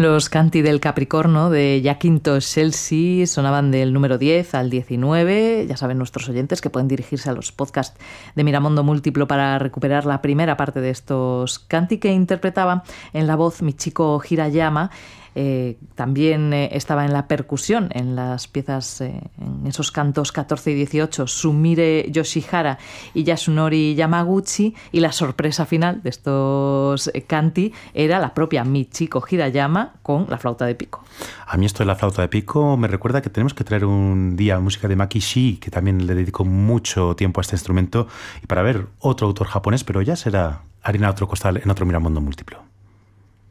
Los Canti del Capricorno de Giacinto Scelsi sonaban del número 10 al 19. Ya saben nuestros oyentes que pueden dirigirse a los podcasts de Miramondo Múltiplo para recuperar la primera parte de estos Canti que interpretaba en la voz Michiko Hirayama. También estaba en la percusión en las piezas, en esos cantos 14 y 18, Sumire Yoshihara y Yasunori Yamaguchi, y la sorpresa final de estos Canti era la propia Michiko Hirayama con la flauta de pico. A mí esto de la flauta de pico me recuerda que tenemos que traer un día música de Maki Shii, que también le dedico mucho tiempo a este instrumento, y para ver otro autor japonés, pero ya será harina a otro costal en otro Miramondo Múltiplo.